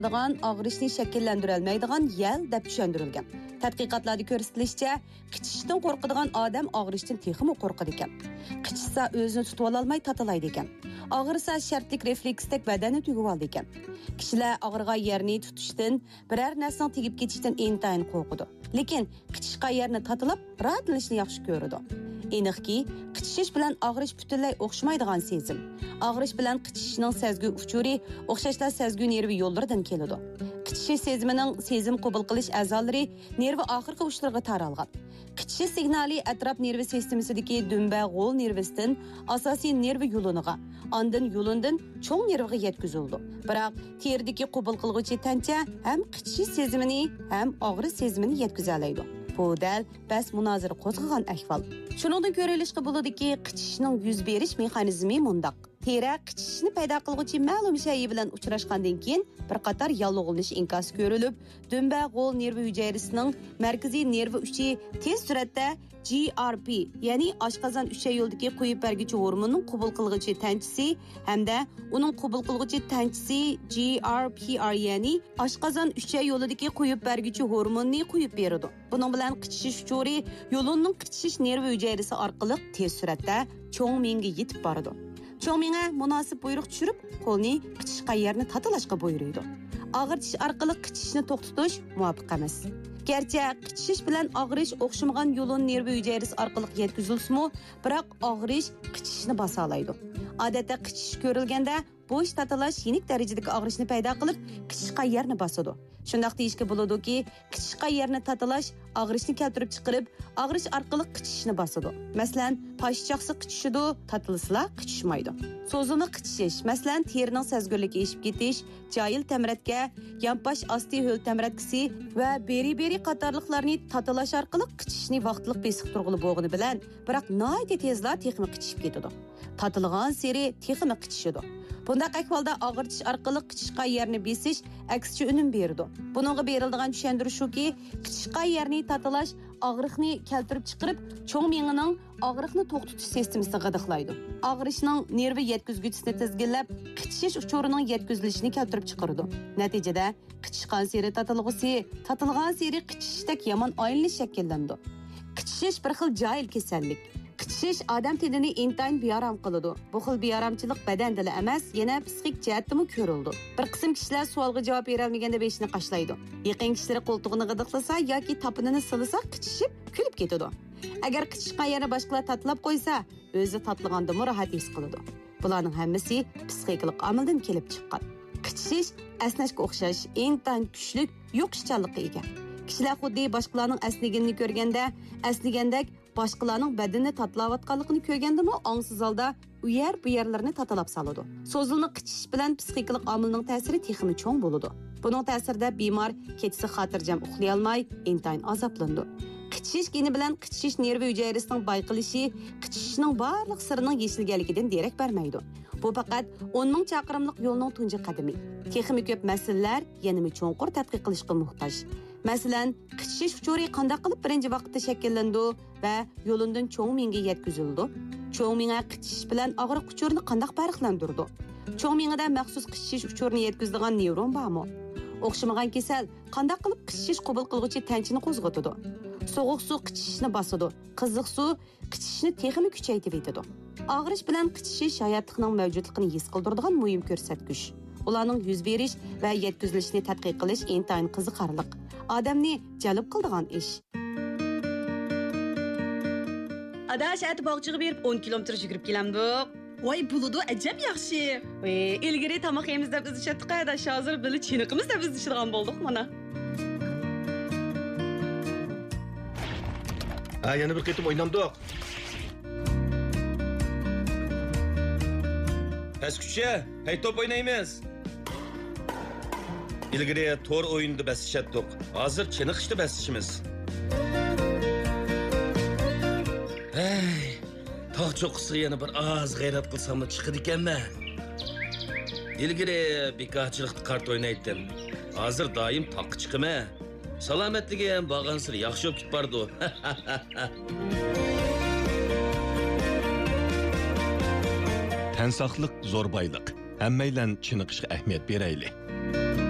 degan og'rishni shakllantirolmaydigan yel deb tushuntirilgan. Tadqiqotlarda ko'rsatilishicha, qichishdan qo'rqadigan odam og'rishdan texmi qo'rqadi ekan. Qichishsa o'zini tutib ololmay tatilaydi ekan. Og'risa shartlik refleksdek badanni tugib oldi ekan. Kishilar og'rigan yerni tutishdan, biror narsaning tegib ketishdan intayin qo'rqadi. Lekin qichishgan yerni tatilab, rahatlashni yaxshi ko'radi. Aniqki, qichishish bilan og'rish butunlay o'xshamaydigan sezim. Og'rish bilan qichishishning sezgi uchuri o'xshashlar sezgi nervi yo'llaridan keladi. Qichishish sezimining sezim qabul qilish a'zolari nervi oxirgi uchlarga taralgan. Qichishish signali atrof nervi sistemasidagi dumba g'o'l nervisidan asosiy nervi yo'liniga, ondan yo'lindan cho'ng nerviga yetkazildi. Biroq teridagi qabul qilguvchi tancha ham qichishish sezimini ham og'rish sezimini yetkaza oladi. Bu dal bas munozara qo'zg'agan ahvol. Shuningdek ko'rilishga bo'ladiki, qichishishning yuz berish mexanizmi mundaq. Tera qichishishni paydo qiluvchi ma'lum shay bilan uchrashgandan keyin bir qator yallig'lanish inkosi ko'rilib, dumba g'o'l nervi hujayrasining markaziy nervi uchi tez suratda GRP, ya'ni oshqozon uchay yo'ldagi qo'yib berguchi hormonning qabul qilguvchi tanchisi hamda uning qabul qilguvchi tanchisi GRPR, ya'ni oshqozon uchay yo'lidagi qo'yib berguchi hormonni qo'yib beradi. Buning bilan qichish uchuri yo'lning qichish nervi hujayrasi orqali tez suratda cho'ng miyga yetib boradi. Cho'ng miya munosib buyruq tushirib, qo'lni qichishgan yerni tatilashga buyuradi. Og'ritish orqali qichishni to'xtatish muvofiq emas. Gerçi qichish bilan og'rish o'xshamagan yo'lon nervi hujayrasi orqali yetkazilsa-mu, biroq og'rish qichishni bosa oladi. Odatda qichish ko'rilganda bo'sh tatalash yenik darajadagi og'rishni paydo qilib, qichishgan yerni bosadi. Shundaq deyishga bo'ladiki, qichishgan yerni tatalash og'rishni keltirib chiqarib, og'rish orqali qichishni bosadi. Masalan, toshchaqsi qichishidi, tatilsa qichishmaydi. So'zini qichish, masalan, terining sezgirligi eshib ketish, joyil tamratga, yonbosh osti ho'l tamratkisi va beri qatorliqlarni tatalash orqali qichishni vaqtliq besiq turg'ili bo'lgani bilan, biroq noyat tezla texmi qichishib ketadi. Tatilgan seri texmi qichishidi. Bundaq ahvolda og'ritish orqali qichishgan yerni besish aksicha unum berdi. Buningga beriladigan tushuntirish shuki, qichishgan yerni tatalash og'riqni keltirib chiqarib, cho'ng miyaning og'riqni to'xtatish sistemasini g'idiqlaydi. Og'rishning nervi yetkazgichisini tizginlab, qichish uchurining yetkazilishini keltirib chiqaradi. Natijada qichishgan seri tatilg'isi, tatilgan seri qichishdak yomon aylanish shakllandi. Qichish bir xil jahil kasallik. Qichish odam tenini intayin bearam qiladi. Bu xil bearamchilik badandala emas, yana psixik jihatdan ko'rildi. Bir qism kishilar savolga javob bera olmaganda beshini qashlaydi. Yaqin kishilar qo'ltig'ini g'idiqlasa yoki tapinini silasa qichishib, kulib ketadi. Agar qichishgan yerni boshqalar tatlab qo'ysa, o'zi tatliganda rahat his qiladi. Bularning hammasi psixikalik omildan kelib chiqqan. Qichish asnashga o'xshash intayin kuchli yo'qishchanlikqa ega. Kishilar xuddi boshqalarning asliganini ko'rganda, asligandek boshqalarning badanini tatlayotganligini ko'rgandimi, ongsiz holda u yer bu yerlarni tatalab soladi. So'zilni qichish bilan psixikalik omilning ta'siri texmi cho'ng bo'ladi. Buning ta'sirida bemor kechasi xotirjam uxlay olmay, intayin azoblandi. Qichish geni bilan qichish nervi hujayrasining bayqilishi, qichishning barliq sirining yechilganligidan derak bermaydi. Bu faqat 10 ming chaqirimlik yo'lning tunji qadami. Texmi ko'p masalalar yanami cho'nqur tadqiq qilishga muhtoj. Masalan, qichish uchuri qanday qilib birinchi vaqtda shakllandi va yo'lindan cho'ng miyaga yetkazildi? Cho'ng miya qichish bilan og'riq uchurini qanday farqlantirdi? Cho'ng miyada maxsus qichish uchurini yetkazadigan nevron bormi? O'xshamagan kasal qanday qilib qichish qabul qiluvchi tanchini qo'zg'atadi? So'g'uq suv qichishni bosadi, qiziq suv qichishni texmi kuchaytirib etadi. Og'rish bilan qichish hayotlikning mavjudligini his qildiradigan muhim ko'rsatkich. Ularning yuz berish va yetkazilishini tadqiq qilish intayin qiziqarli. Odamni jalb qiladigan ish. Adash ati bog'chiga berib 10 kilometr yugurib kelamdik. Voy buludu ajab yaxshi. Ilgari tomoq yemiz deb biz chatdik, adash hozir bili chiniqimiz deb biz ishirgan bo'ldik mana. Yana bir qaytib o'ynamdik. Pastkucha, hay top o'ynaymiz. İlgari tor o'yinda basishatdik. Hozir chiniqishda basishimiz. Hey, tog' cho'qqisi yana bir oz g'ayrat qilsam chiqadi ekanmi? İlgari bekorchilikda kart o'ynaydim. Hozir doim taqqa chiqima. Salomatligi ham bag'ansir yaxshi bo'lib ketib bordi. Tan saqliq zo'r boyliq. Hammaylan chiniqishga ahamiyat beraylik.